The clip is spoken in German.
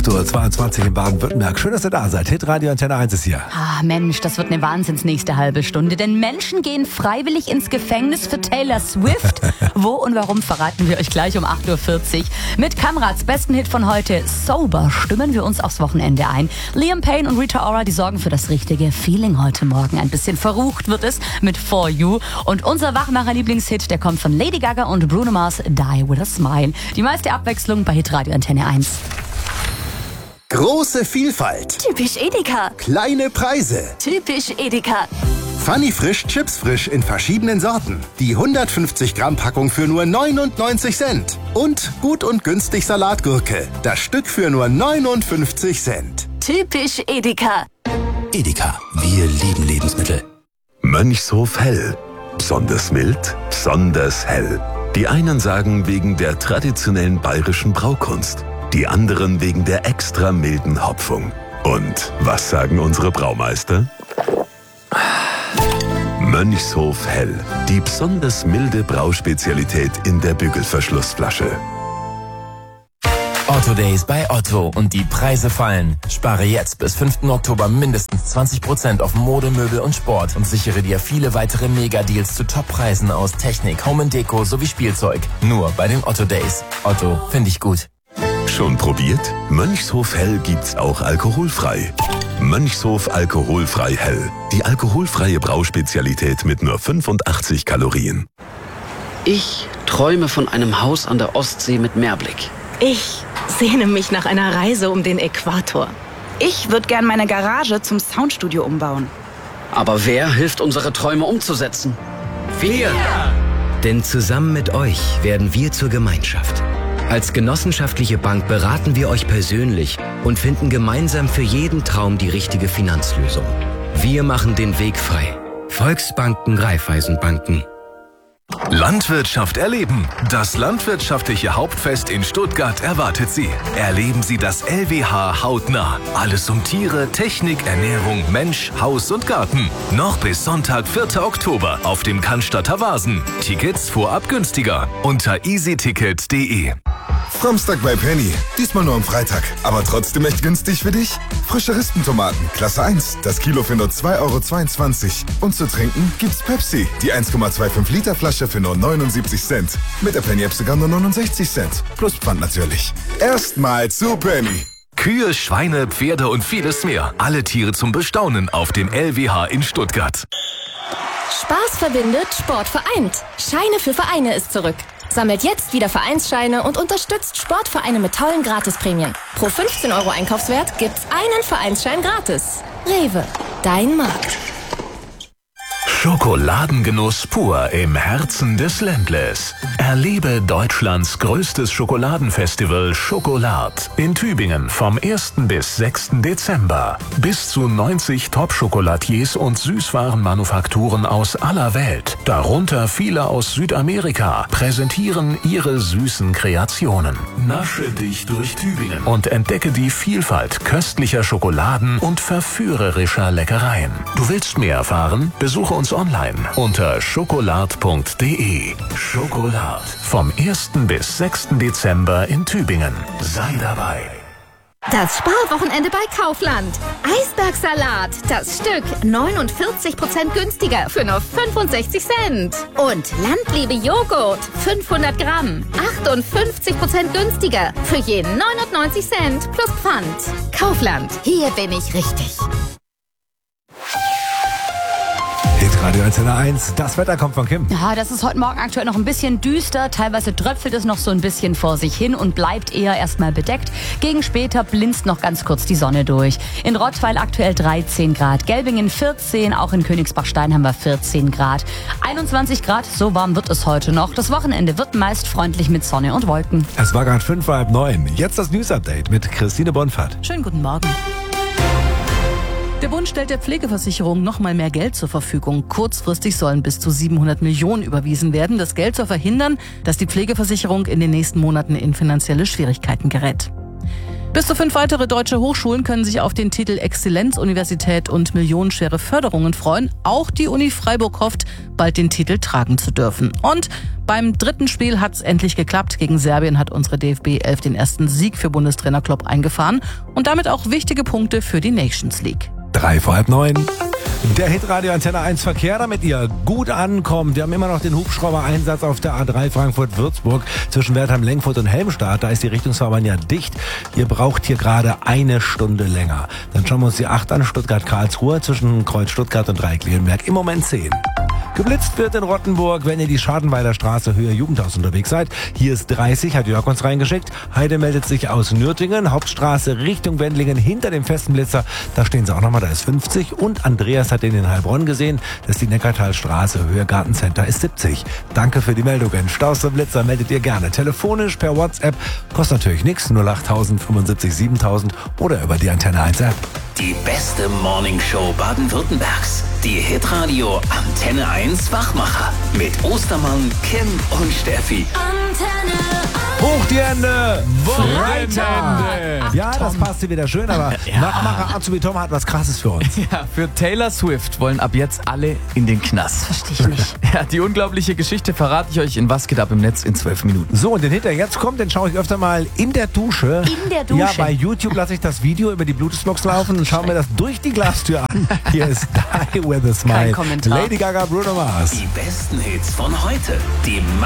8.22 Uhr in Baden-Württemberg. Schön, dass ihr da seid. Hitradio Antenne 1 ist hier. Ah, Mensch, das wird eine nächste halbe Stunde. Denn Menschen gehen freiwillig ins Gefängnis für Taylor Swift. Wo und warum verraten wir euch gleich um 8.40 Uhr. Mit Kamrads besten Hit von heute, Sober, stimmen wir uns aufs Wochenende ein. Liam Payne und Rita Ora, die sorgen für das richtige Feeling heute Morgen. Ein bisschen verrucht wird es mit For You. Und unser Wachmacher-Lieblingshit, der kommt von Lady Gaga und Bruno Mars, Die With A Smile. Die meiste Abwechslung bei Hitradio Antenne 1. Große Vielfalt. Typisch Edeka. Kleine Preise. Typisch Edeka. Funny Frisch, Chips frisch in verschiedenen Sorten. Die 150 Gramm Packung für nur 99 Cent. Und gut und günstig Salatgurke. Das Stück für nur 59 Cent. Typisch Edeka. Edeka, wir lieben Lebensmittel. Mönchshof Hell. Besonders mild, besonders hell. Die einen sagen wegen der traditionellen bayerischen Braukunst. Die anderen wegen der extra milden Hopfung. Und was sagen unsere Braumeister? Mönchshof Hell. Die besonders milde Brauspezialität in der Bügelverschlussflasche. Otto Days bei Otto und die Preise fallen. Spare jetzt bis 5. Oktober mindestens 20% auf Mode, Möbel und Sport und sichere dir viele weitere Mega-Deals zu Top-Preisen aus Technik, Home & Deko sowie Spielzeug. Nur bei den Otto Days. Otto, finde ich gut. Schon probiert? Mönchshof Hell gibt's auch alkoholfrei. Mönchshof Alkoholfrei Hell. Die alkoholfreie Brauspezialität mit nur 85 Kalorien. Ich träume von einem Haus an der Ostsee mit Meerblick. Ich sehne mich nach einer Reise um den Äquator. Ich würde gern meine Garage zum Soundstudio umbauen. Aber wer hilft, unsere Träume umzusetzen? Wir! Denn zusammen mit euch werden wir zur Gemeinschaft. Als genossenschaftliche Bank beraten wir euch persönlich und finden gemeinsam für jeden Traum die richtige Finanzlösung. Wir machen den Weg frei. Volksbanken, Raiffeisenbanken. Landwirtschaft erleben. Das landwirtschaftliche Hauptfest in Stuttgart erwartet Sie. Erleben Sie das LWH hautnah. Alles um Tiere, Technik, Ernährung, Mensch, Haus und Garten. Noch bis Sonntag, 4. Oktober auf dem Cannstatter Vasen. Tickets vorab günstiger unter easyticket.de. Samstag bei Penny. Diesmal nur am Freitag. Aber trotzdem echt günstig für dich? Frische Rispentomaten, Klasse 1. Das Kilo für nur 2,22 €. Und zu trinken gibt's Pepsi. Die 1,25 Liter Flasche für nur 79 Cent. Mit der Penny-App sogar nur 69 Cent. Plus Pfand natürlich. Erstmal zu Penny. Kühe, Schweine, Pferde und vieles mehr. Alle Tiere zum Bestaunen auf dem LWH in Stuttgart. Spaß verbindet, Sport vereint. Scheine für Vereine ist zurück. Sammelt jetzt wieder Vereinsscheine und unterstützt Sportvereine mit tollen Gratisprämien. Pro 15 € Einkaufswert gibt's einen Vereinsschein gratis. Rewe, dein Markt. Schokoladengenuss pur im Herzen des Ländles. Erlebe Deutschlands größtes Schokoladenfestival Schokolad in Tübingen vom 1. bis 6. Dezember. Bis zu 90 Top-Schokolatiers und Süßwarenmanufakturen aus aller Welt, darunter viele aus Südamerika, präsentieren ihre süßen Kreationen. Nasche dich durch Tübingen und entdecke die Vielfalt köstlicher Schokoladen und verführerischer Leckereien. Du willst mehr erfahren? Besuche uns online unter schokolad.de. Schokolad vom 1. bis 6. Dezember in Tübingen. Sei dabei. Das Sparwochenende bei Kaufland. Eisbergsalat, das Stück 49% günstiger für nur 65 Cent. Und Landliebe Joghurt, 500 Gramm, 58% günstiger für je 99 Cent plus Pfand. Kaufland, hier bin ich richtig. Radio Antenne 1. Das Wetter kommt von Kim. Ja, das ist heute Morgen aktuell noch ein bisschen düster. Teilweise tröpfelt es noch so ein bisschen vor sich hin und bleibt eher erstmal bedeckt. Gegen später blinzt noch ganz kurz die Sonne durch. In Rottweil aktuell 13 Grad, Gelbingen 14, auch in Königsbach-Stein haben wir 14 Grad. 21 Grad, so warm wird es heute noch. Das Wochenende wird meist freundlich mit Sonne und Wolken. Es war gerade 8:05. Jetzt das News-Update mit Christine Bonfahrt. Schönen guten Morgen. Der Bund stellt der Pflegeversicherung noch mal mehr Geld zur Verfügung. Kurzfristig sollen bis zu 700 Millionen überwiesen werden. Das Geld soll verhindern, dass die Pflegeversicherung in den nächsten Monaten in finanzielle Schwierigkeiten gerät. Bis zu 5 weitere deutsche Hochschulen können sich auf den Titel Exzellenzuniversität und millionenschwere Förderungen freuen. Auch die Uni Freiburg hofft, bald den Titel tragen zu dürfen. Und beim dritten Spiel hat's endlich geklappt. Gegen Serbien hat unsere DFB 11 den ersten Sieg für Bundestrainer Klopp eingefahren und damit auch wichtige Punkte für die Nations League. 8:45. Der Hitradio Antenne 1 Verkehr, damit ihr gut ankommt. Wir haben immer noch den Hubschrauber-Einsatz auf der A3 Frankfurt-Würzburg zwischen Wertheim-Lenkfurt und Helmstadt. Da ist die Richtungsfahrbahn ja dicht. Ihr braucht hier gerade 1 Stunde länger. Dann schauen wir uns die 8 an, Stuttgart-Karlsruhe zwischen Kreuz Stuttgart und Dreieck-Leonberg. Im Moment 10. Geblitzt wird in Rottenburg, wenn ihr die Schadenweiler Straße Höhe Jugendhaus unterwegs seid. Hier ist 30, hat Jörg uns reingeschickt. Heide meldet sich aus Nürtingen, Hauptstraße Richtung Wendlingen hinter dem festen Blitzer. Da stehen sie auch nochmal, da ist 50. Und Andreas hat den in Heilbronn gesehen. Das ist die Neckartalstraße, Höhe Gartencenter ist 70. Danke für die Meldungen. Staus und Blitzer meldet ihr gerne. Telefonisch per WhatsApp. Kostet natürlich nichts. 08000 75 7000 oder über die Antenne 1 App. Die beste Morningshow Baden-Württembergs. Die Hitradio Antenne 1 Wachmacher. Mit Ostermann, Kim und Steffi. Antenne 1. Hoch die Hände! Freitag! Ja, das passt hier wieder schön, aber Wachmacher Azubi Tom hat was Krasses für uns. Ja, für Taylor Swift wollen ab jetzt alle in den Knast. Verstehe ich nicht. Ja, die unglaubliche Geschichte verrate ich euch in Was geht ab im Netz in 12 Minuten. So, und den Hit, der jetzt kommt, den schaue ich öfter mal in der Dusche. In der Dusche? Ja, bei YouTube lasse ich das Video über die Bluetooth-Box laufen und schaue mir das durch die Glastür an. Hier ist Die With a Smile. Kein Kommentar. Lady Gaga, Bruno Mars. Die besten Hits von heute. Die